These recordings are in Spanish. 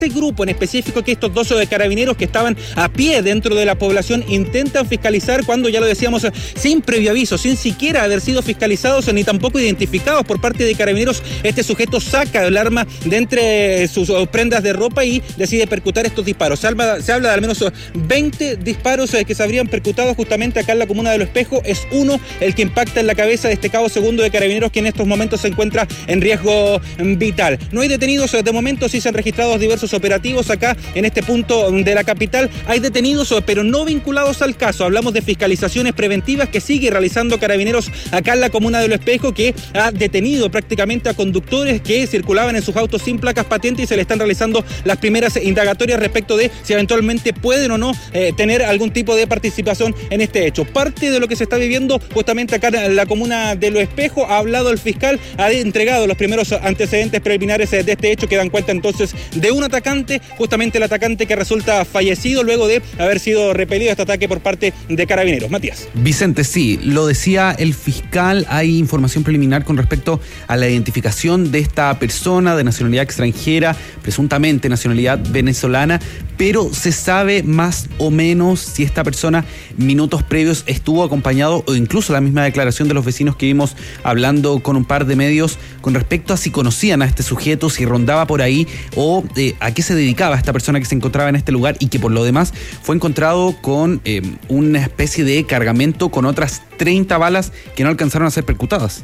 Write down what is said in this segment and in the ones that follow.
grupo en específico, que estos 2 carabineros que estaban a pie dentro de la población intentan fiscalizar cuando, ya lo decíamos, sin previo aviso, sin siquiera haber sido fiscalizados ni tampoco identificados por parte de carabineros, este sujeto saca el arma de entre sus prendas de ropa y decide percutar estos disparos. Se habla de al menos 20 disparos que se habrían percutado justamente acá en la comuna de Los Espejos. Es uno el que impacta en la cabeza de este cabo segundo de carabineros, que en estos momentos se encuentra en riesgo vital. No hay detenidos de momento, sí se han registrado diversos operativos acá en este punto de la capital. Hay detenidos, pero no vinculados al caso. Hablamos de fiscalizaciones preventivas que sigue realizando carabineros acá en la comuna de Los Espejos, que ha detenido prácticamente a conductores que circulaban en sus autos sin placas patentes, y se le están realizando las primeras indagatorias respecto de si eventualmente pueden o no tener algún tipo de participación en este hecho. Parte de lo que se está viviendo justamente acá en la comuna de Los Espejos, ha hablado el fiscal, ha entregado los primeros antecedentes preliminares de este hecho, que dan cuenta entonces de un atacante, justamente el atacante que resulta fallecido luego de haber sido repelido este ataque por parte de carabineros. Matías. Vicente, sí, lo decía el fiscal, hay información preliminar con respecto a la identificación de esta persona de nacionalidad extranjera, presuntamente nacionalidad venezolana, pero se sabe más o menos si esta persona minutos previos estuvo acompañado, o incluso la misma declaración de los vecinos que vimos hablando con un par de medios con respecto a si conocían a este sujeto, si rondaba por ahí o a qué se dedicaba esta persona que se encontraba en este lugar y que por lo demás fue encontrado con una especie de cargamento con otras 30 balas que no alcanzaron a ser percutadas.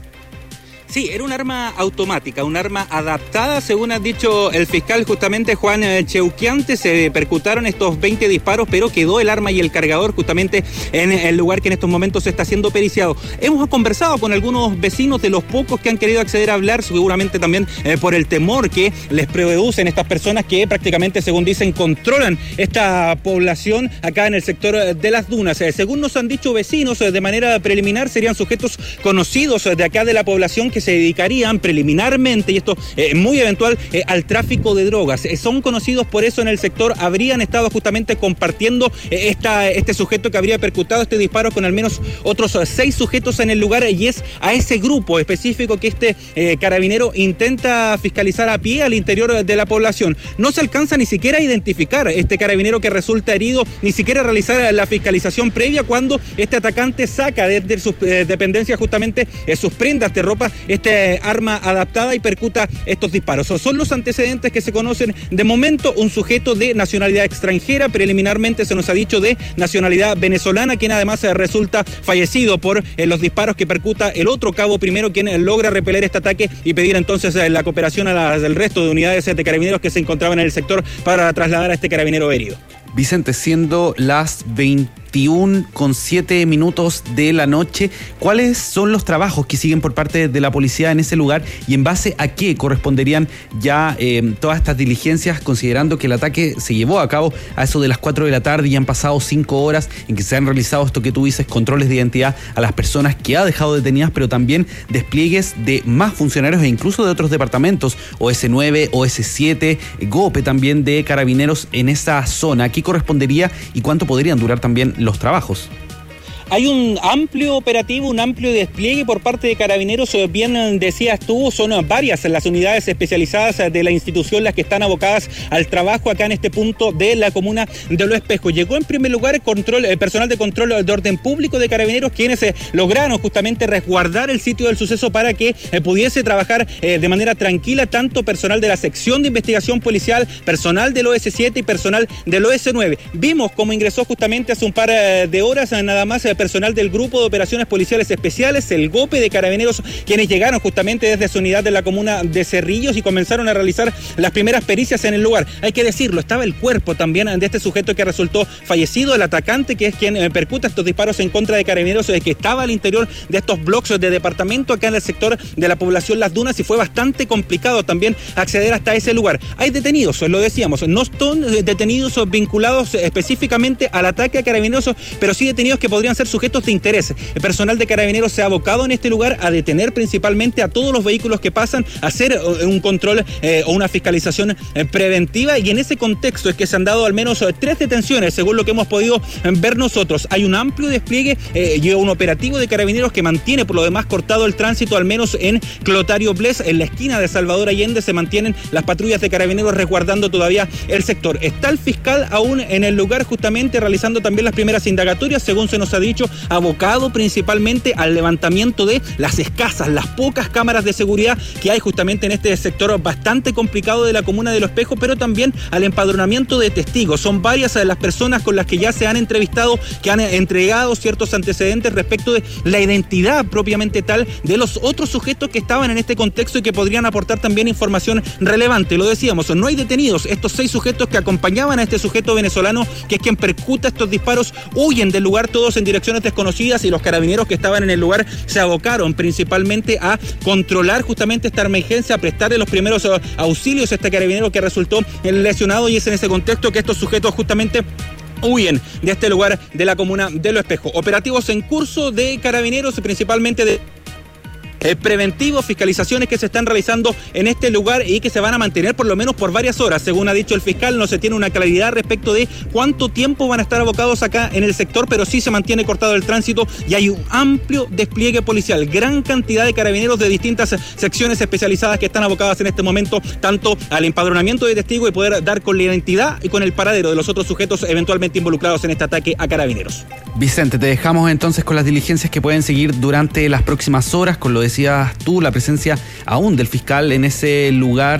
Sí, era un arma automática, un arma adaptada, según ha dicho el fiscal justamente Juan Cheuquiante. Se percutaron estos 20 disparos, pero quedó el arma y el cargador justamente en el lugar que en estos momentos está siendo periciado. Hemos conversado con algunos vecinos, de los pocos que han querido acceder a hablar, seguramente también por el temor que les producen estas personas que prácticamente, según dicen, controlan esta población acá en el sector de las dunas. Según nos han dicho vecinos, de manera preliminar serían sujetos conocidos de acá de la población que se dedicarían preliminarmente, y esto muy eventual, al tráfico de drogas. Son conocidos por eso en el sector, habrían estado justamente compartiendo este sujeto que habría percutado este disparo con al menos otros 6 sujetos en el lugar, y es a ese grupo específico que este carabinero intenta fiscalizar a pie al interior de la población. No se alcanza ni siquiera a identificar este carabinero que resulta herido, ni siquiera a realizar la fiscalización previa, cuando este atacante saca desde sus dependencias justamente sus prendas de ropa, este arma adaptada, y percuta estos disparos. Son los antecedentes que se conocen de momento. Un sujeto de nacionalidad extranjera, preliminarmente se nos ha dicho de nacionalidad venezolana, quien además resulta fallecido por los disparos que percuta el otro cabo primero, quien logra repeler este ataque y pedir entonces la cooperación al resto de unidades de carabineros que se encontraban en el sector para trasladar a este carabinero herido. Vicente, siendo las 21:07 de la noche, ¿cuáles son los trabajos que siguen por parte de la policía en ese lugar y en base a qué corresponderían ya todas estas diligencias, considerando que el ataque se llevó a cabo a eso de las 4 de la tarde y han pasado 5 horas en que se han realizado esto que tú dices, controles de identidad a las personas que ha dejado detenidas, pero también despliegues de más funcionarios e incluso de otros departamentos, OS9, OS7, GOPE también de carabineros en esa zona? ¿Qué correspondería y cuánto podrían durar también los trabajos? Hay un amplio operativo, un amplio despliegue por parte de carabineros, bien decías tú, son varias las unidades especializadas de la institución las que están abocadas al trabajo acá en este punto de la comuna de Los Espejos. Llegó en primer lugar el personal de control de orden público de carabineros, quienes lograron justamente resguardar el sitio del suceso para que pudiese trabajar de manera tranquila tanto personal de la sección de investigación policial, personal del OS7 y personal del OS9. Vimos cómo ingresó justamente hace un par de horas nada más personal del Grupo de Operaciones Policiales Especiales, el GOPE de carabineros, quienes llegaron justamente desde su unidad de la comuna de Cerrillos y comenzaron a realizar las primeras pericias en el lugar. Hay que decirlo, estaba el cuerpo también de este sujeto que resultó fallecido, el atacante que es quien percuta estos disparos en contra de carabineros, que estaba al interior de estos bloques de departamento acá en el sector de la población Las Dunas, y fue bastante complicado también acceder hasta ese lugar. Hay detenidos, lo decíamos, no son detenidos vinculados específicamente al ataque a carabineros, pero sí detenidos que podrían ser ser sujetos de interés. El personal de Carabineros se ha abocado en este lugar a detener principalmente a todos los vehículos que pasan, a hacer un control o una fiscalización preventiva, y en ese contexto es que se han dado al menos 3 detenciones, según lo que hemos podido ver nosotros. Hay un amplio despliegue y un operativo de Carabineros que mantiene por lo demás cortado el tránsito, al menos en Clotario Bles, en la esquina de Salvador Allende, se mantienen las patrullas de Carabineros resguardando todavía el sector. Está el fiscal aún en el lugar, justamente realizando también las primeras indagatorias, según se nos ha dicho, abocado principalmente al levantamiento de las escasas, las pocas cámaras de seguridad que hay justamente en este sector bastante complicado de la comuna de Los Espejos, pero también al empadronamiento de testigos. Son varias las personas con las que ya se han entrevistado, que han entregado ciertos antecedentes respecto de la identidad propiamente tal de los otros sujetos que estaban en este contexto y que podrían aportar también información relevante. Lo decíamos, no hay detenidos. Estos 6 sujetos que acompañaban a este sujeto venezolano, que es quien percuta estos disparos, huyen del lugar todos en direcciones desconocidas, y los Carabineros que estaban en el lugar se abocaron principalmente a controlar justamente esta emergencia, a prestarle los primeros auxilios a este carabinero que resultó lesionado, y es en ese contexto que estos sujetos justamente huyen de este lugar de la comuna de Los Espejos. Operativos en curso de Carabineros, principalmente de preventivos, fiscalizaciones que se están realizando en este lugar y que se van a mantener por lo menos por varias horas. Según ha dicho el fiscal, no se tiene una claridad respecto de cuánto tiempo van a estar abocados acá en el sector, pero sí se mantiene cortado el tránsito y hay un amplio despliegue policial, gran cantidad de carabineros de distintas secciones especializadas que están abocadas en este momento tanto al empadronamiento de testigos y poder dar con la identidad y con el paradero de los otros sujetos eventualmente involucrados en este ataque a Carabineros. Vicente, te dejamos entonces con las diligencias que pueden seguir durante las próximas horas, con lo decías tú, la presencia aún del fiscal en ese lugar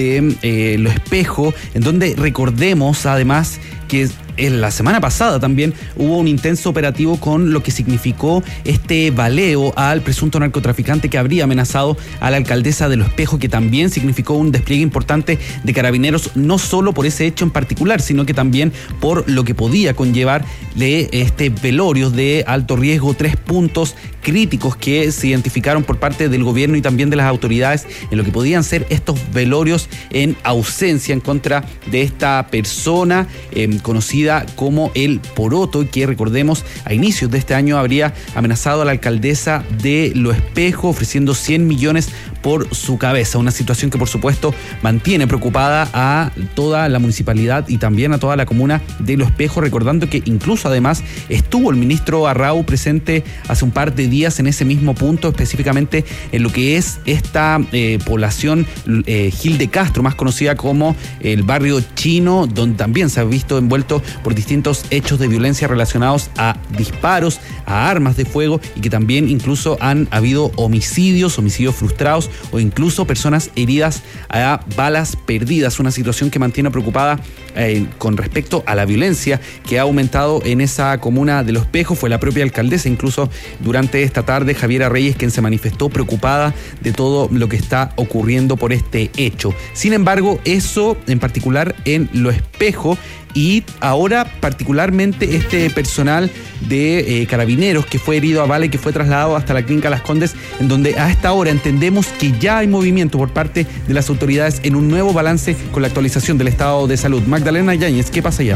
de Los Espejos, en donde recordemos además que en la semana pasada también hubo un intenso operativo con lo que significó este baleo al presunto narcotraficante que habría amenazado a la alcaldesa de Los Espejos, que también significó un despliegue importante de Carabineros, no solo por ese hecho en particular, sino que también por lo que podía conllevar de este velorio de alto riesgo, 3 puntos críticos que se identificaron por parte del gobierno y también de las autoridades en lo que podían ser estos velorios en ausencia en contra de esta persona conocida como el Poroto, que recordemos a inicios de este año habría amenazado a la alcaldesa de Los Espejos ofreciendo 100 millones por su cabeza. Una situación que por supuesto mantiene preocupada a toda la municipalidad y también a toda la comuna de Los Espejos, recordando que incluso además estuvo el ministro Arrau presente hace un par de días en ese mismo punto, específicamente en lo que es esta población Gil de Castro, más conocida como el barrio chino, donde también se ha visto envuelto por distintos hechos de violencia relacionados a disparos, a armas de fuego, y que también incluso han habido homicidios frustrados o incluso personas heridas a balas perdidas. Una situación que mantiene preocupada con respecto a la violencia que ha aumentado en esa comuna de Los Espejos. Fue la propia alcaldesa incluso durante esta tarde, Javiera Reyes, quien se manifestó preocupada de todo lo que está ocurriendo por este hecho. Sin embargo, eso en particular en Los Espejos, y ahora particularmente este personal de Carabineros que fue herido a bala y que fue trasladado hasta la clínica Las Condes, en donde a esta hora entendemos que ya hay movimiento por parte de las autoridades en un nuevo balance con la actualización del estado de salud. Magdalena Yáñez, ¿qué pasa allá?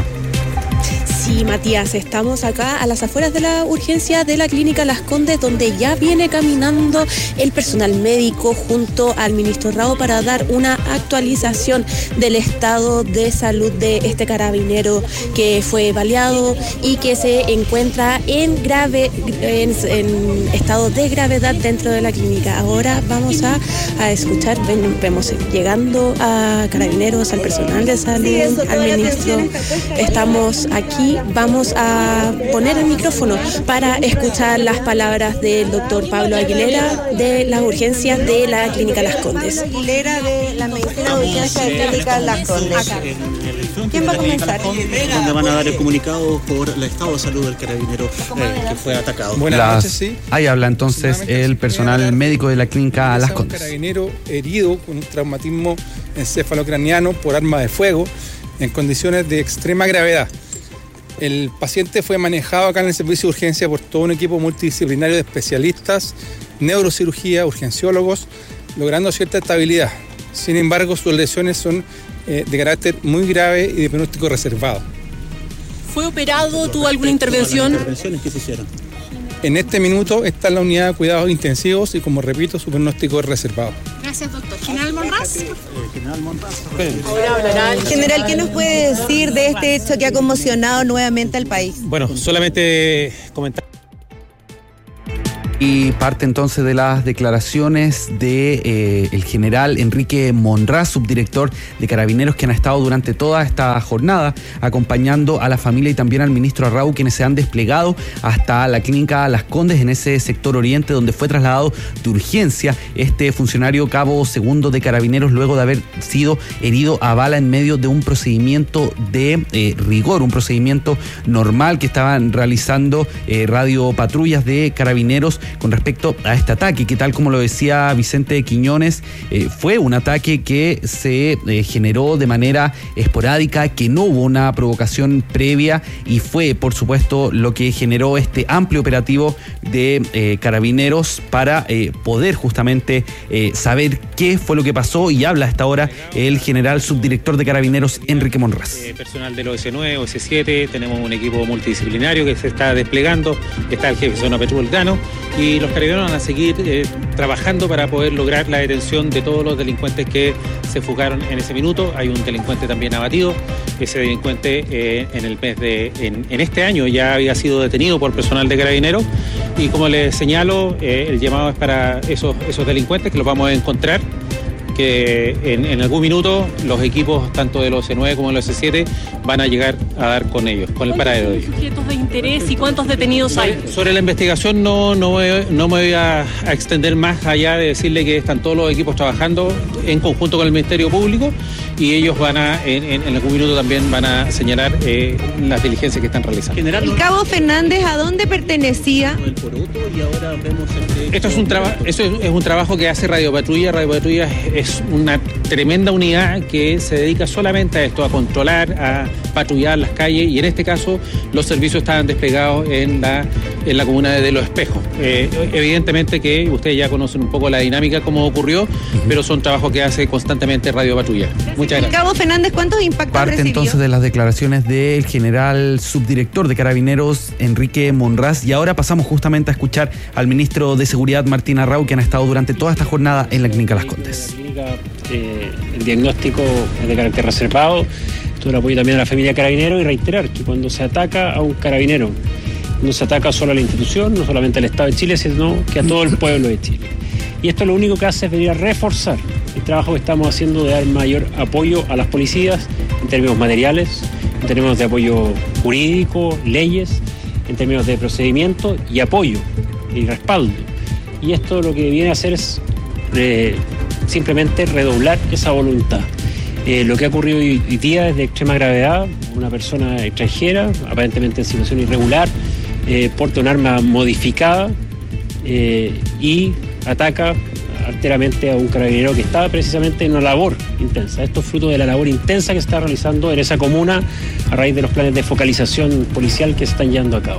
Sí, Matías, estamos acá a las afueras de la urgencia de la clínica Las Condes, donde ya viene caminando el personal médico junto al ministro Rao para dar una actualización del estado de salud de este carabinero que fue baleado y que se encuentra en estado de gravedad dentro de la clínica. Ahora vamos a escuchar, vemos llegando a Carabineros, al personal de salud, al ministro. Estamos aquí. Vamos a poner el micrófono para escuchar las palabras del doctor Pablo Aguilera de las urgencias de la Clínica Las Condes. Aguilera de la medicina de urgencia de Clínica Las Condes. ¿Quién va a comenzar? Donde van a dar el comunicado por el estado de salud del carabinero que fue atacado. Buenas noches, sí. Ahí habla entonces el personal médico de la Clínica Las Condes. Un carabinero herido con un traumatismo encefalocraniano por arma de fuego en condiciones de extrema gravedad. El paciente fue manejado acá en el servicio de urgencia por todo un equipo multidisciplinario de especialistas, neurocirugía, urgenciólogos, logrando cierta estabilidad. Sin embargo, sus lesiones son de carácter muy grave y de pronóstico reservado. ¿Fue operado? ¿Tuvo alguna intervención? ¿Las intervenciones que se hicieron? En este minuto está en la unidad de cuidados intensivos y, como repito, su pronóstico es reservado. Gracias, doctor. General Monraz. General, ¿qué nos puede decir de este hecho que ha conmocionado nuevamente al país? Bueno, solamente comentar. Y parte entonces de las declaraciones de el general Enrique Monraz, subdirector de Carabineros, quien ha estado durante toda esta jornada acompañando a la familia y también al ministro Arrau, quienes se han desplegado hasta la clínica Las Condes en ese sector oriente, donde fue trasladado de urgencia este funcionario cabo segundo de Carabineros luego de haber sido herido a bala en medio de un procedimiento de rigor, un procedimiento normal que estaban realizando radiopatrullas de Carabineros con respecto a este ataque, que tal como lo decía Vicente Quiñones, fue un ataque que se generó de manera esporádica, que no hubo una provocación previa y fue, por supuesto, lo que generó este amplio operativo de Carabineros para poder justamente saber qué fue lo que pasó, y habla hasta ahora el general subdirector de Carabineros, Enrique Monraz. Personal del OS9, OS7, tenemos un equipo multidisciplinario que se está desplegando, está el jefe de zona metropolitano, y los carabineros van a seguir trabajando para poder lograr la detención de todos los delincuentes que se fugaron en ese minuto. Hay un delincuente también abatido. Ese delincuente en este año ya había sido detenido por personal de Carabineros, y como les señalo, el llamado es para esos delincuentes que los vamos a encontrar, que en algún minuto los equipos tanto del OC9 como del OC7 van a llegar a dar con ellos, con el paradero de ellos. ¿Cuántos sujetos de interés y cuántos detenidos hay? Sobre la investigación no me voy a extender más allá de decirle que están todos los equipos trabajando en conjunto con el Ministerio Público, y ellos van en algún minuto también van a señalar las diligencias que están realizando. El cabo Fernández, ¿a dónde pertenecía? Esto es un trabajo que hace Radio Patrulla. Radio Patrulla es una tremenda unidad que se dedica solamente a esto, a controlar, a patrullar las calles, y en este caso los servicios estaban desplegados en la comuna de Los Espejos. Evidentemente que ustedes ya conocen un poco la dinámica, cómo ocurrió, pero son trabajos que hace constantemente Radio Patrulla. Muchas gracias. Cabo Fernández, ¿cuántos impactos Parte recibió? Entonces de las declaraciones del general subdirector de Carabineros, Enrique Monraz, y ahora pasamos justamente a escuchar al ministro de Seguridad, Martín Arrau, quien ha estado durante toda esta jornada en la clínica Las Condes. El diagnóstico es de carácter reservado, todo el apoyo también a la familia Carabinero, y reiterar que cuando se ataca a un carabinero, no se ataca solo a la institución, no solamente al Estado de Chile, sino que a todo el pueblo de Chile. Y esto lo único que hace es venir a reforzar el trabajo que estamos haciendo de dar mayor apoyo a las policías en términos materiales, en términos de apoyo jurídico, leyes, en términos de procedimiento y apoyo y respaldo. Y esto lo que viene a hacer es simplemente redoblar esa voluntad. Lo que ha ocurrido hoy día es de extrema gravedad. Una persona extranjera, aparentemente en situación irregular, porta un arma modificada y ataca arteramente a un carabinero que estaba precisamente en una labor intensa. Esto es fruto de la labor intensa que se está realizando en esa comuna a raíz de los planes de focalización policial que se están llevando a cabo.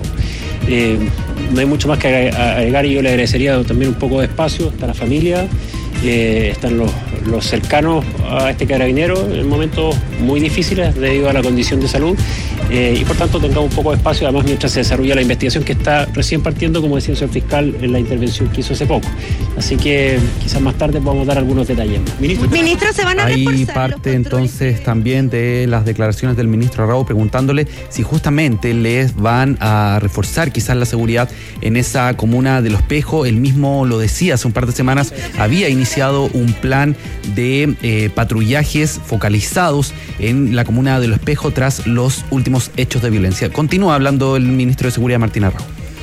No hay mucho más que agregar, y yo le agradecería también un poco de espacio. Está la familia, están los cercanos a este carabinero en momentos muy difíciles debido a la condición de salud, y por tanto tengamos un poco de espacio, además mientras se desarrolla la investigación que está recién partiendo, como decía el señor fiscal en la intervención que hizo hace poco. Así que quizás más tarde podamos dar algunos detalles más. Ministro, ¿se van a reforzar Hay los parte controles? entonces también de las declaraciones del ministro Arrau, preguntándole si justamente les van a reforzar quizás la seguridad en esa comuna de Los Espejos. Él mismo lo decía, hace un par de semanas había iniciado un plan de patrullajes focalizados en la comuna de Los Espejos tras los últimos hechos de violencia. Continúa hablando el ministro de Seguridad, Martín Arrau.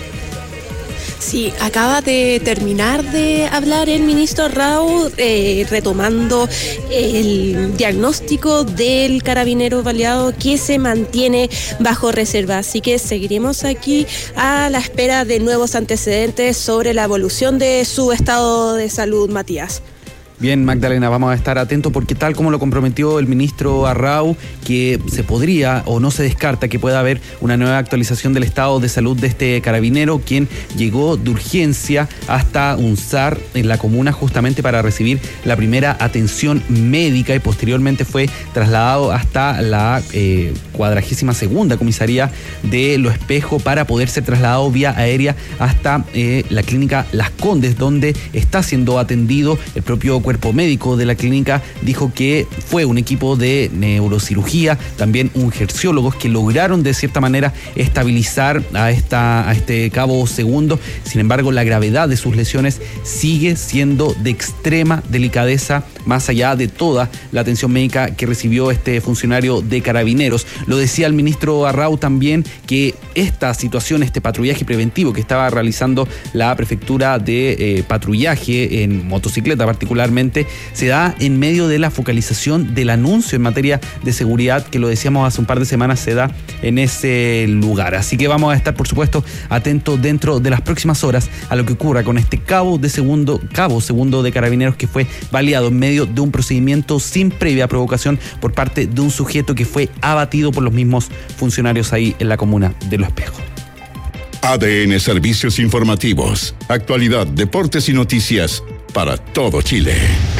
Sí, acaba de terminar de hablar el ministro Arrau, retomando el diagnóstico del carabinero baleado que se mantiene bajo reserva. Así que seguiremos aquí a la espera de nuevos antecedentes sobre la evolución de su estado de salud, Matías. Bien, Magdalena, vamos a estar atentos porque tal como lo comprometió el ministro Arrau, que se podría o no se descarta que pueda haber una nueva actualización del estado de salud de este carabinero, quien llegó de urgencia hasta Unzar en la comuna justamente para recibir la primera atención médica y posteriormente fue trasladado hasta la 42ª comisaría de Lo Espejo para poder ser trasladado vía aérea hasta la clínica Las Condes, donde está siendo atendido. El propio cuerpo médico de la clínica dijo que fue un equipo de neurocirugía, también urgenciólogos que lograron de cierta manera estabilizar a este cabo segundo. Sin embargo, la gravedad de sus lesiones sigue siendo de extrema delicadeza, más allá de toda la atención médica que recibió este funcionario de Carabineros. Lo decía el ministro Arrau también, que esta situación, este patrullaje preventivo que estaba realizando la prefectura de patrullaje en motocicleta particularmente, se da en medio de la focalización del anuncio en materia de seguridad que, lo decíamos hace un par de semanas, se da en ese lugar. Así que vamos a estar, por supuesto, atentos dentro de las próximas horas a lo que ocurra con este cabo segundo de Carabineros que fue baleado en medio de un procedimiento sin previa provocación por parte de un sujeto que fue abatido por los mismos funcionarios ahí en la comuna de Lo Espejo. ADN Servicios Informativos, actualidad, deportes y noticias para todo Chile.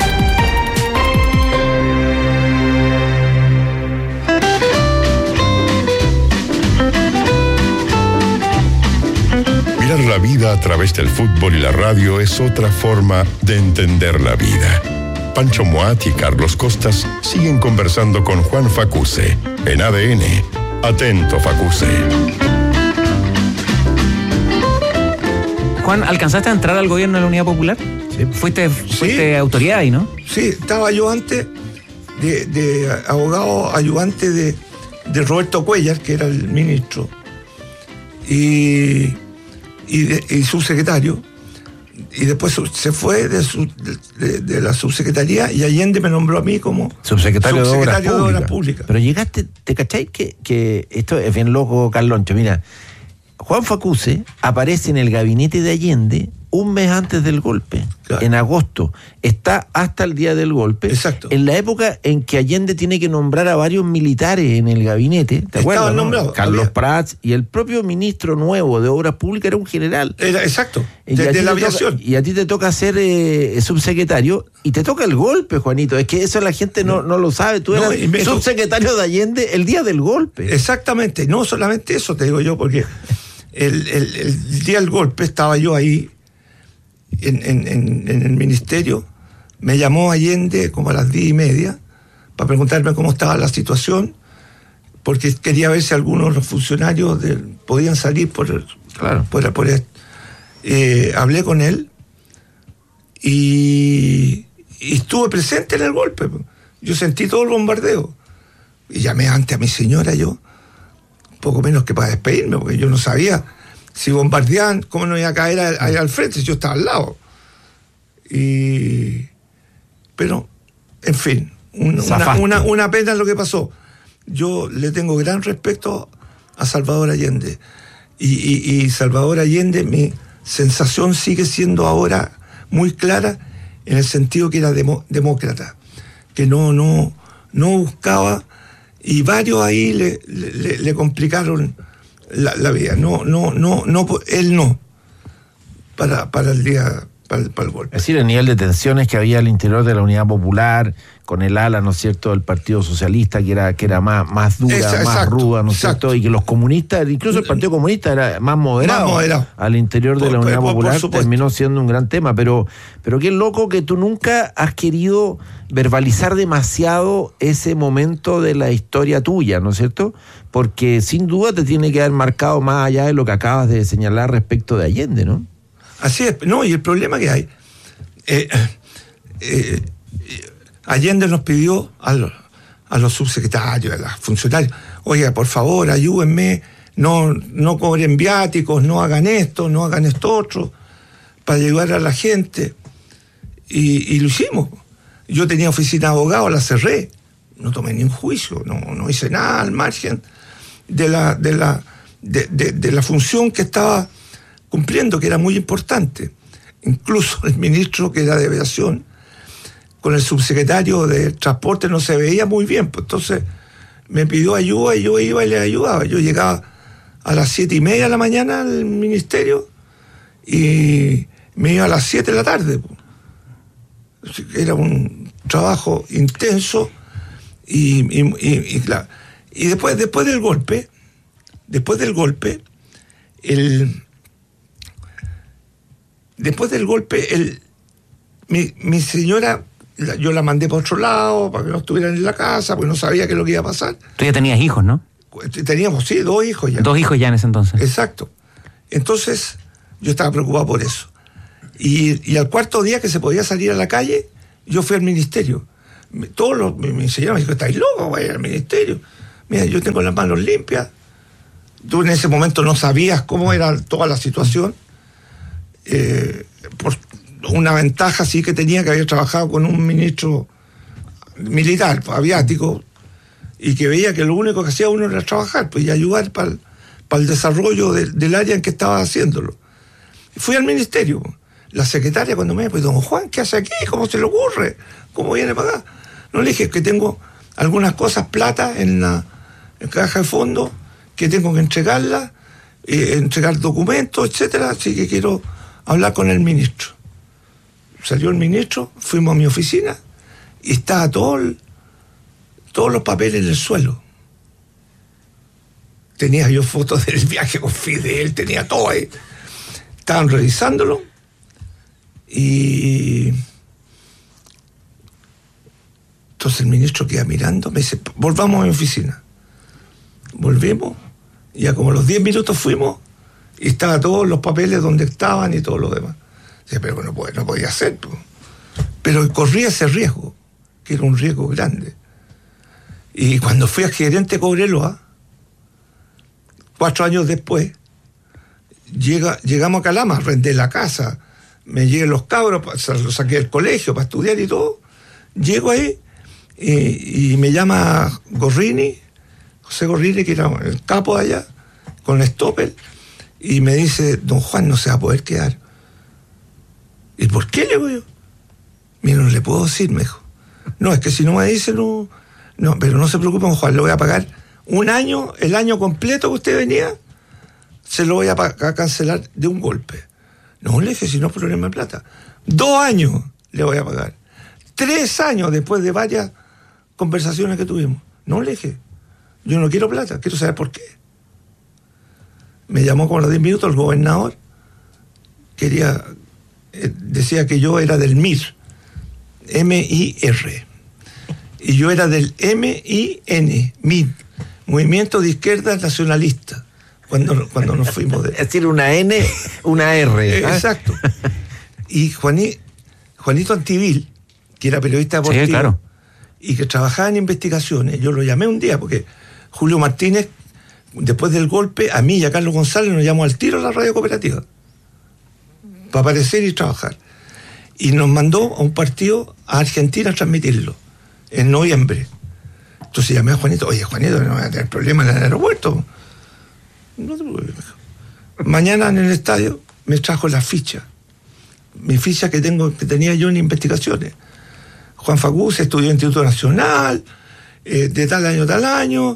Mirar la vida a través del fútbol y la radio es otra forma de entender la vida. Pancho Moat y Carlos Costas siguen conversando con Juan Facuse en ADN. Atento, Facuse. Juan, ¿alcanzaste a entrar al gobierno de la Unidad Popular? Sí. Fuiste autoridad ahí, ¿no? Sí, estaba yo antes de abogado ayudante de Roberto Cuellar, que era el ministro, y subsecretario, y después se fue de la subsecretaría y Allende me nombró a mí como subsecretario de Obras Públicas. Pero llegaste, ¿te cacháis que esto es bien loco, Carloncho? Mira, Juan Facuse aparece en el gabinete de Allende un mes antes del golpe, claro. En agosto. Está hasta el día del golpe. Exacto. En la época en que Allende tiene que nombrar a varios militares en el gabinete, ¿te acuerdas? Nombrados. Carlos Prats y el propio ministro nuevo de Obras Públicas era un general. Exacto, de la aviación. Y a ti te toca ser subsecretario y te toca el golpe, Juanito. Es que eso la gente no lo sabe. Tú eras subsecretario de Allende el día del golpe. Exactamente. No solamente eso, te digo yo, porque el día del golpe estaba yo ahí en el ministerio. Me llamó Allende como a las 10:30 para preguntarme cómo estaba la situación, porque quería ver si algunos de los funcionarios podían salir por esto. Hablé con él y estuve presente en el golpe. Yo sentí todo el bombardeo y llamé antes a mi señora, yo poco menos que para despedirme, porque yo no sabía si bombardeaban, cómo no iba a caer ahí al frente, si yo estaba al lado. Pero, en fin, una pena lo que pasó. Yo le tengo gran respeto a Salvador Allende. Y Salvador Allende, mi sensación sigue siendo ahora muy clara, en el sentido que era demócrata, que no buscaba, y varios ahí le complicaron la vida. Él no, para el día, para el golpe. Es decir, el nivel de tensiones que había al interior de la Unidad Popular, con el ala, ¿no es cierto?, del Partido Socialista, que era más dura, más ruda, ¿no es cierto?, y que los comunistas, incluso el Partido Comunista era más moderado. Al interior de la Unidad Popular terminó siendo un gran tema, pero qué loco que tú nunca has querido verbalizar demasiado ese momento de la historia tuya, ¿no es cierto?, porque sin duda te tiene que haber marcado más allá de lo que acabas de señalar respecto de Allende, ¿no? Así es, no, y el problema que hay, Allende nos pidió a los subsecretarios, a los funcionarios, oiga, por favor, ayúdenme, no cobren viáticos, no hagan esto otro, para ayudar a la gente, y lo hicimos. Yo tenía oficina de abogado, la cerré, no tomé ni un juicio, no hice nada al margen de la función que estaba cumpliendo, que era muy importante. Incluso el ministro, que era de aviación, con el subsecretario de Transporte no se veía muy bien, pues entonces me pidió ayuda y yo iba y le ayudaba. Yo llegaba a las 7:30 de la mañana al ministerio y me iba a las 7 de la tarde. Era un trabajo intenso y claro. Y después del golpe, mi señora, yo la mandé para otro lado para que no estuvieran en la casa, porque no sabía qué es lo que iba a pasar. Tú ya tenías hijos, ¿no? Teníamos, sí, 2 hijos ya. 2 hijos ya en ese entonces. Exacto. Entonces, yo estaba preocupado por eso. Y al cuarto día que se podía salir a la calle, yo fui al ministerio. Mi señora me dijo, ¿estáis locos? Vaya al ministerio. Mira, yo tengo las manos limpias. Tú en ese momento no sabías cómo era toda la situación. Por una ventaja sí que tenía, que había trabajado con un ministro militar, aviático, y que veía que lo único que hacía uno era trabajar, pues, y ayudar para el desarrollo del área en que estaba haciéndolo. Fui al ministerio. La secretaria cuando me dijo, pues, don Juan, ¿qué hace aquí? ¿Cómo se le ocurre? ¿Cómo viene para acá? No, le dije que tengo algunas cosas, plata en caja de fondo, que tengo que entregarlas, entregar documentos, etcétera, así que quiero hablar con el ministro. Salió el ministro, fuimos a mi oficina y estaba todos los papeles en el suelo. Tenía yo fotos del viaje con Fidel, tenía todo ahí. Estaban revisándolo y entonces el ministro queda mirando, me dice, volvamos a mi oficina. Volvimos, y ya como a los 10 minutos fuimos y estaban todos los papeles donde estaban y todo lo demás. Dice, pero no podía ser, pues. Pero corría ese riesgo, que era un riesgo grande. Y cuando fui a gerente de Cobreloa, 4 años después, llegamos a Calama, renté la casa, me llegué los cabros, los saqué del colegio para estudiar y todo. Llego ahí y me llama José Gorrini, que era el capo de allá, con Stoppel, y me dice, don Juan, no se va a poder quedar. ¿Y por qué? Le digo yo. Mira, no le puedo decir, me dijo. No, es que si no me dice, no, pero no se preocupe, don Juan, le voy a pagar un año, el año completo que usted venía, se lo voy a cancelar de un golpe. No, le dije, si no es problema de plata. 2 años le voy a pagar. 3 años después de varias conversaciones que tuvimos. No, le dije, yo no quiero plata, quiero saber por qué. Me llamó como a los 10 minutos el gobernador, decía que yo era del MIR, M-I-R, y yo era del M-I-N, MIR, Movimiento de Izquierda Nacionalista, cuando nos fuimos de... Es decir, una N, una R. Exacto. Y Juanito Antivil, que era periodista deportivo, sí, claro, y que trabajaba en investigaciones, yo lo llamé un día, porque Julio Martínez, después del golpe, a mí y a Carlos González nos llamó al tiro a la radio cooperativa para aparecer y trabajar, y nos mandó a un partido a Argentina a transmitirlo en noviembre. Entonces llamé a Juanito, oye, Juanito, no va a tener problemas en el aeropuerto. No te preocupes. Mañana en el estadio me trajo la ficha, mi ficha que tenía yo en investigaciones. Juan Facuse estudió en Instituto Nacional, de tal año,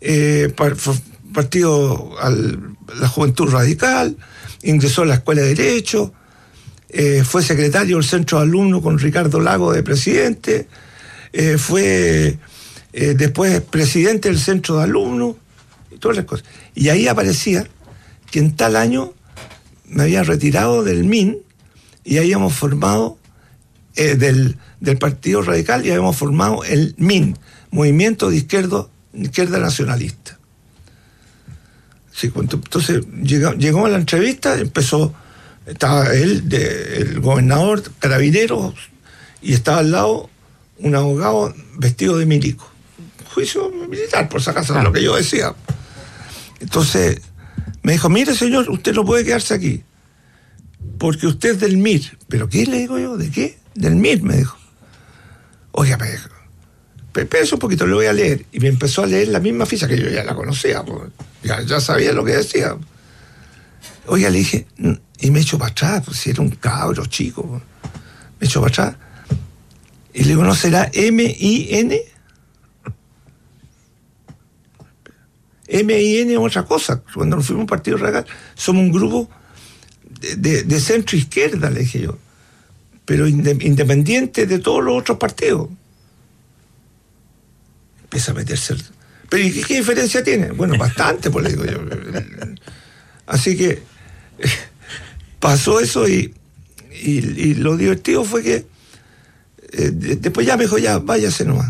partido la Juventud Radical, ingresó a la Escuela de Derecho, fue secretario del Centro de Alumnos con Ricardo Lago de presidente, fue después presidente del Centro de Alumnos, y todas las cosas. Y ahí aparecía que en tal año me había retirado del MIN y habíamos formado del Partido Radical, y habíamos formado el MIN, Movimiento de Izquierda Nacionalista. Sí, entonces llegó a la entrevista, estaba el gobernador, carabineros, y estaba al lado un abogado vestido de milico. Juicio militar, por si acaso, es lo que yo decía. Entonces me dijo, mire señor, usted no puede quedarse aquí, porque usted es del MIR. ¿Pero qué? Le digo yo, ¿de qué? Del MIR, me dijo. Oiga, me dijo, espérese un poquito, le voy a leer. Y me empezó a leer la misma ficha, que yo ya la conocía, pues, ya sabía lo que decía. Oiga, le dije, y me echó para atrás, pues si era un cabro chico, pues. Me echó para atrás Y le digo, ¿no será M-I-N? M-I-N es otra cosa. Cuando nos fuimos a un partido radical, somos un grupo de centro izquierda, le dije yo, pero independiente de todos los otros partidos. Empieza a meterse. Pero ¿y qué diferencia tiene? Bueno, bastante, pues le digo yo. Así que pasó eso y lo divertido fue que después ya me dijo, ya, váyase nomás.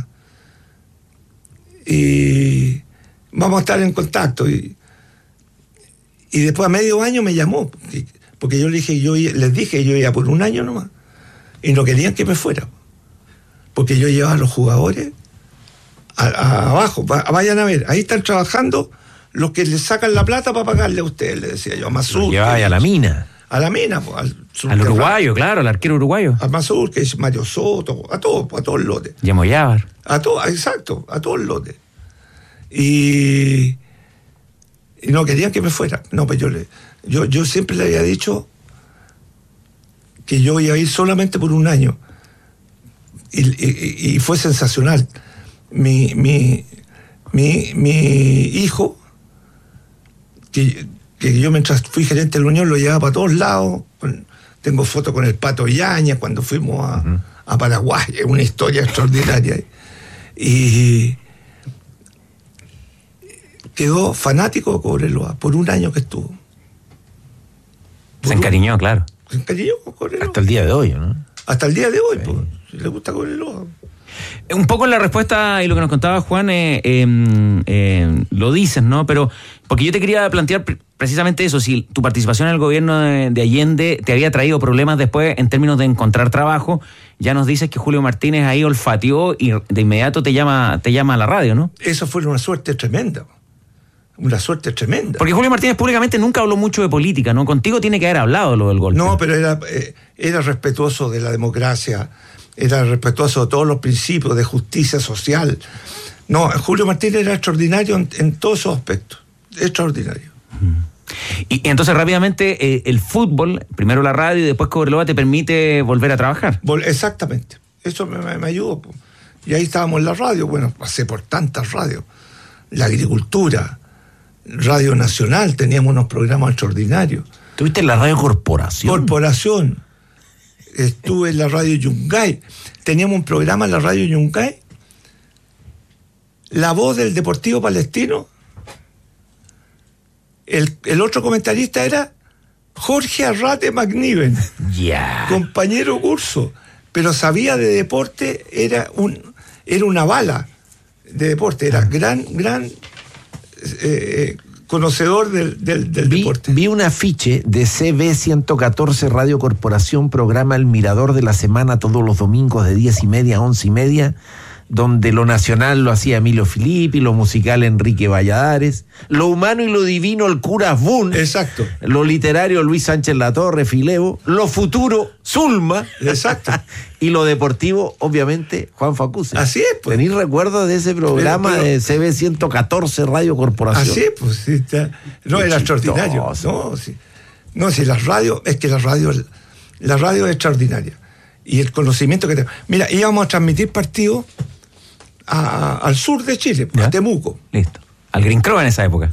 Y vamos a estar en contacto. Y después a medio año me llamó, porque yo les dije yo iba por un año nomás. Y no querían que me fuera. Porque yo llevaba a los jugadores abajo, vayan a ver, ahí están trabajando los que le sacan la plata para pagarle a ustedes, le decía yo, a Mazur. Llevaba a la mina. A la mina, pues, al uruguayo, claro, al arquero uruguayo. A Mazur, que es Mario Soto, a todos los lotes. Y a Moyávar. Exacto, a todos los lotes. Y no querían que me fuera. No, pues yo siempre le había dicho que yo iba a ir solamente por un año. Y fue sensacional. Mi hijo, que yo mientras fui gerente de la Unión lo llevaba para todos lados. Tengo fotos con el Pato Yaña cuando fuimos a Paraguay, es una historia extraordinaria. Y quedó fanático de Cobreloa por un año que estuvo. Se encariñó, claro. Se encariñó con Cobreloa. Hasta el día de hoy, ¿no? Hasta el día de hoy, pues, si le gusta Cobreloa. Un poco en la respuesta y lo que nos contaba Juan, lo dices, ¿no? Pero porque yo te quería plantear precisamente eso, si tu participación en el gobierno de Allende te había traído problemas después en términos de encontrar trabajo. Ya nos dices que Julio Martínez ahí olfateó y de inmediato te llama a la radio, ¿no? Eso fue una suerte tremenda. Una suerte tremenda. Porque Julio Martínez públicamente nunca habló mucho de política, ¿no? Contigo tiene que haber hablado lo del golpe. No, pero era respetuoso de la democracia, era respetuoso de todos los principios de justicia social. No, Julio Martínez era extraordinario en todos esos aspectos. Extraordinario. Y entonces rápidamente el fútbol, primero la radio y después Cobreloa te permite volver a trabajar. Exactamente. Eso me ayudó. Y ahí estábamos en la radio. Bueno, pasé por tantas radios. La agricultura, Radio Nacional, teníamos unos programas extraordinarios. ¿Estuviste en la Radio Corporación? Estuve en la Radio Yungay. Teníamos un programa en la Radio Yungay. La voz del Deportivo Palestino. El otro comentarista era Jorge Arrate McNiven. Compañero curso. Pero sabía de deporte, era una bala de deporte. Era gran conocedor del deporte. Vi un afiche de CB 114 Radio Corporación, programa El Mirador de la Semana, todos los domingos de 10:30 a 11:30, donde lo nacional lo hacía Emilio Filippi, lo musical Enrique Valladares, lo humano y lo divino el cura Boone. Exacto. Lo literario Luis Sánchez Latorre, Filebo, lo futuro Zulma. Exacto. Y lo deportivo, obviamente, Juan Facuse. Así es, pues. ¿Tenís recuerdos de ese programa de CB 114 Radio Corporación? Así es, pues. Sí, no, era extraordinario. No, si la radio es extraordinaria. Y el conocimiento que tenemos. Mira, íbamos a transmitir partidos al sur de Chile, a Temuco. Listo. Al Green Crow en esa época.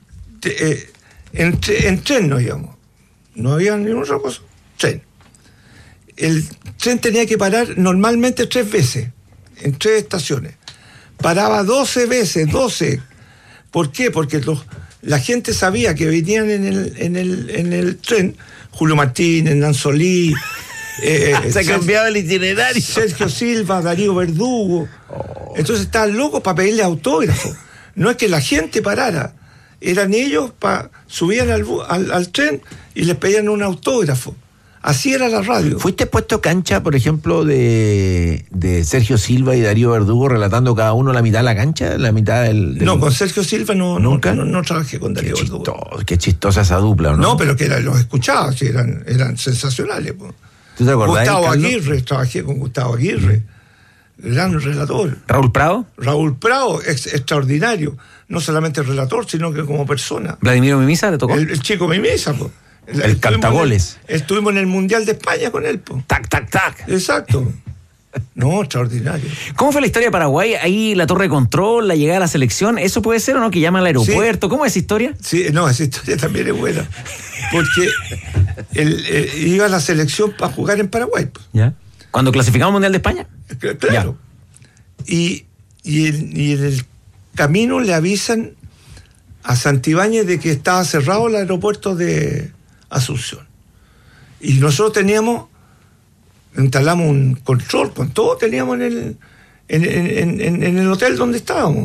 En tren nos íbamos. No había ni otra cosa. Tren. El tren tenía que parar normalmente 3 veces, en 3 estaciones. Paraba 12 veces. ¿Por qué? Porque la gente sabía que venían en el tren Julio Martínez, Nanzolí, se cambiaba el itinerario. Sergio Silva, Darío Verdugo. Entonces estaban locos para pedirle autógrafo. No es que la gente parara, eran ellos, subían al tren y les pedían un autógrafo. Así era la radio. ¿Fuiste puesto cancha, por ejemplo, de Sergio Silva y Darío Verdugo relatando cada uno la mitad de la cancha? La mitad del... No, con Sergio Silva ¿Nunca? No trabajé con Darío Verdugo. Qué chistosa esa dupla, ¿no? No, pero que los escuchaba, sí, eran sensacionales. ¿Tú te acordás? Gustavo Aguirre, trabajé con Gustavo Aguirre. Gran relator. ¿Raúl Prado? Raúl Prado, extraordinario. No solamente relator, sino que como persona. ¿Vladimiro Mimisa te tocó? El chico Mimisa, pues. El cantagoles. Estuvimos en el Mundial de España con él, pues. Tac, tac, tac. Exacto. No, extraordinario. ¿Cómo fue la historia de Paraguay? Ahí la torre de control, la llegada a la selección, ¿eso puede ser o no? Que llaman al aeropuerto. Sí. ¿Cómo es esa historia? Sí, no, esa historia también es buena. Porque iba a la selección para jugar en Paraguay. ¿Ya? ¿Cuando clasificamos al Mundial de España? Claro. Y en el camino le avisan a Santibáñez de que estaba cerrado el aeropuerto de Asunción. Y nosotros instalamos un control, con todo teníamos en el hotel donde estábamos,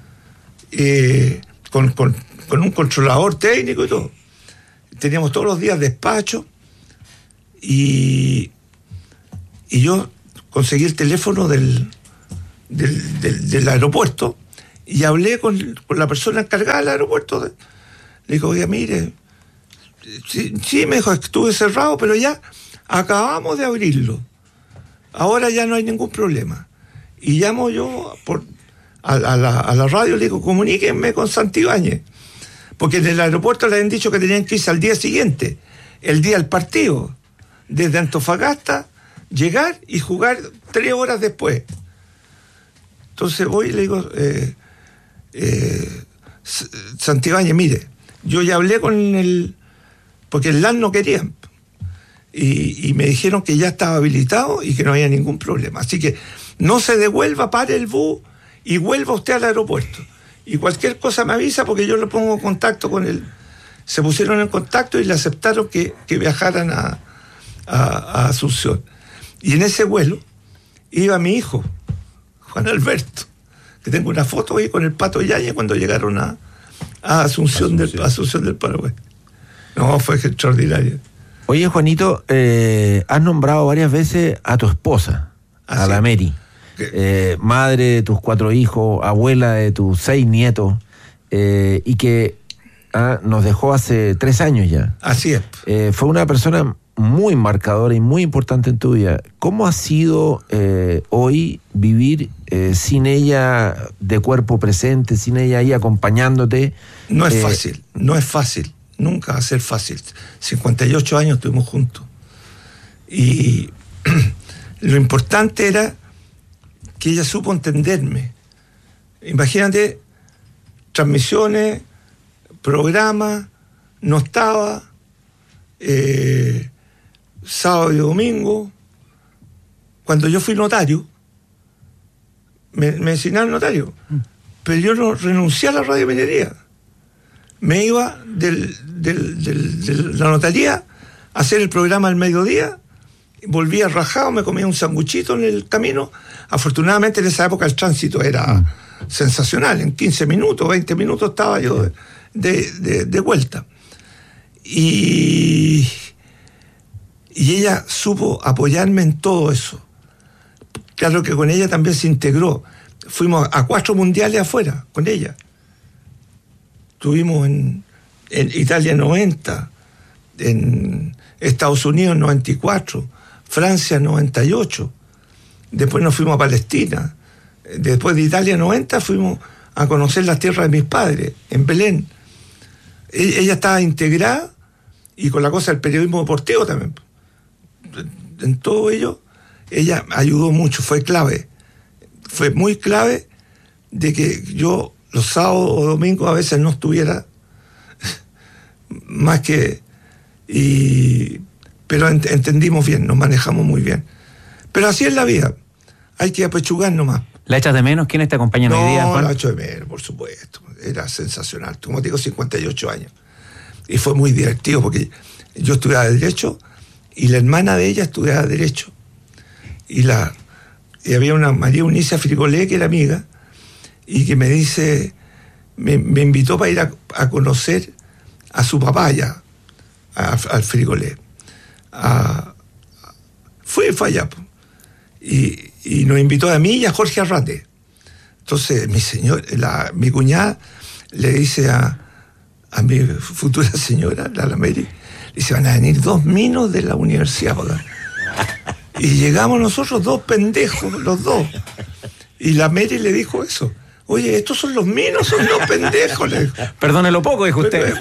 con un controlador técnico y todo. Teníamos todos los días despacho y yo conseguí el teléfono del aeropuerto y hablé con la persona encargada del aeropuerto. Le digo, oiga, mire, sí, me dijo, estuve cerrado, pero ya acabamos de abrirlo. Ahora ya no hay ningún problema. Y llamo yo a la radio, le digo, comuníquenme con Santibáñez. Porque en el aeropuerto le habían dicho que tenían que irse al día siguiente, el día del partido. Desde Antofagasta, llegar y jugar 3 horas después. Entonces voy y le digo, Santibáñez, mire, yo ya hablé con porque el LAN no querían. Y me dijeron que ya estaba habilitado y que no había ningún problema. Así que no se devuelva, pare el bus y vuelva usted al aeropuerto. Y cualquier cosa me avisa porque yo le pongo en contacto con él. Se pusieron en contacto y le aceptaron que viajaran a Asunción. Y en ese vuelo iba mi hijo, Juan Alberto, que tengo una foto ahí con el Pato Yáñez cuando llegaron a Asunción del Paraguay. No, fue extraordinario. Oye, Juanito, has nombrado varias veces a tu esposa, a la Mary, madre de tus 4 hijos, abuela de tus 6 nietos, y que nos dejó hace 3 años ya. Así es. Fue una persona muy marcadora y muy importante en tu vida. ¿Cómo ha sido hoy vivir sin ella de cuerpo presente, sin ella ahí acompañándote? No es fácil, no es fácil. Nunca va a ser fácil. 58 años estuvimos juntos. Y lo importante era que ella supo entenderme. Imagínate, transmisiones, programas, no estaba, sábado y domingo. Cuando yo fui notario, me designaron notario, pero yo no renuncié a la radiominería. Me iba de la notaría a hacer el programa al mediodía, volvía rajado, me comía un sanguchito en el camino. Afortunadamente en esa época el tránsito era sensacional, en 15 minutos, 20 minutos estaba yo de vuelta. Y ella supo apoyarme en todo eso. Claro que con ella también se integró. Fuimos a 4 mundiales afuera con ella. Estuvimos en Italia 90, en Estados Unidos 94, Francia 98. Después nos fuimos a Palestina. Después de Italia 90 fuimos a conocer las tierras de mis padres, en Belén. Ella estaba integrada y con la cosa del periodismo deportivo también. En todo ello, ella ayudó mucho, fue clave. Fue muy clave de que yo los sábados o domingos a veces no estuviera más que... pero entendimos bien, nos manejamos muy bien. Pero así es la vida, hay que apechugar nomás. ¿La echas de menos? ¿Quiénes te acompañan hoy día, Juan? No, la echo de menos, por supuesto. Era sensacional. Como te digo, 58 años. Y fue muy divertido porque yo estudiaba Derecho y la hermana de ella estudiaba Derecho. Y había una María Eunice Frigolé, que era amiga, y que me dice, me invitó para ir a conocer a su papá allá, al Frigolé. Fui allá. Y nos invitó a mí y a Jorge Arrate. Entonces mi cuñada le dice a mi futura señora, la Mary, le dice, van a venir 2 minos de la universidad para acá. Y llegamos nosotros 2 pendejos, los 2. Y la Mary le dijo eso. Oye, ¿estos son los minos, son los pendejos? Le dijo. Perdónelo poco, dijo usted.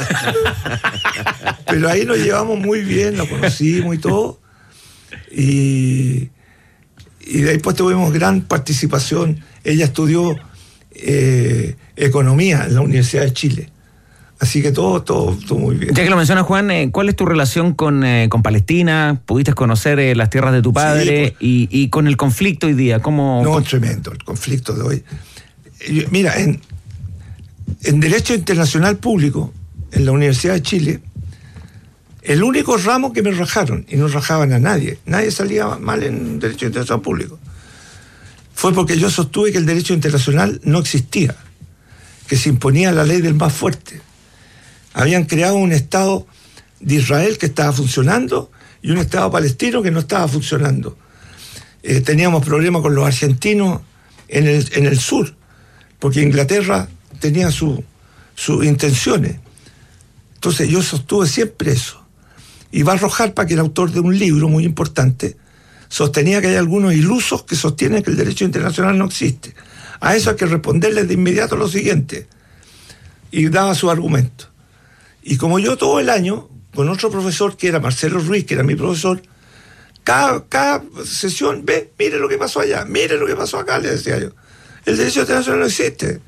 Pero ahí nos llevamos muy bien, nos conocimos y todo. Y Y después tuvimos gran participación. Ella estudió economía en la Universidad de Chile. Así que todo muy bien. Ya que lo menciona Juan, ¿cuál es tu relación con Palestina? ¿Pudiste conocer las tierras de tu padre? Sí, y con el conflicto hoy día, ¿cómo? Tremendo, el conflicto de hoy. Mira, en Derecho Internacional Público, en la Universidad de Chile, el único ramo que me rajaron, y no rajaban a nadie salía mal en Derecho Internacional Público, fue porque yo sostuve que el derecho internacional no existía, que se imponía la ley del más fuerte. Habían creado un Estado de Israel que estaba funcionando y un Estado palestino que no estaba funcionando. Teníamos problemas con los argentinos en el sur, porque Inglaterra tenía sus intenciones. Entonces yo sostuve siempre eso. Y Barros Harpa, que era autor de un libro muy importante, sostenía que hay algunos ilusos que sostienen que el derecho internacional no existe. A eso hay que responderle de inmediato lo siguiente. Y daba su argumento. Y como yo todo el año, con otro profesor que era Marcelo Ruiz, que era mi profesor, cada sesión, mire lo que pasó allá, mire lo que pasó acá, le decía yo. El derecho internacional no existe.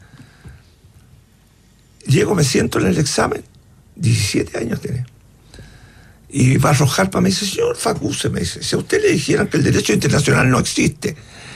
Llego, me siento en el examen, 17 años tenía. Y Barros Harpa me dice, señor Facuse, me dice, si a usted le dijeran que el derecho internacional no existe,